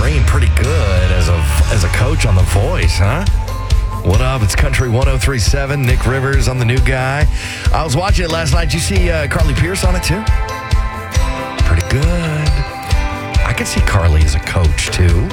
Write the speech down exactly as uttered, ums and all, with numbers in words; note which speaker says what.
Speaker 1: Green pretty good as a as a coach on The Voice, huh? What up? It's Country one oh three point seven. Nick Rivers, I'm the new guy. I was watching it last night. Did you see uh, Carly Pierce on it too? Pretty good. I could see Carly as a coach too.